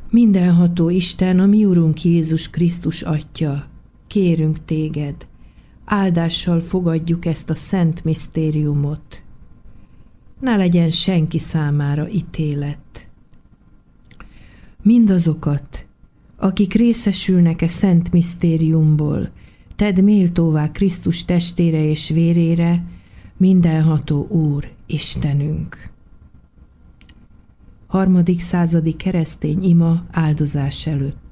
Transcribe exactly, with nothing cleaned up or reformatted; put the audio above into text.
Mindenható Isten, a mi Urunk Jézus Krisztus Atya, kérünk téged, áldással fogadjuk ezt a szent misztériumot. Ne legyen senki számára ítélet. Mindazokat, akik részesülnek e szent misztériumból, tedd méltóvá Krisztus testére és vérére, mindenható Úr, Istenünk. Harmadik századi keresztény ima áldozás előtt.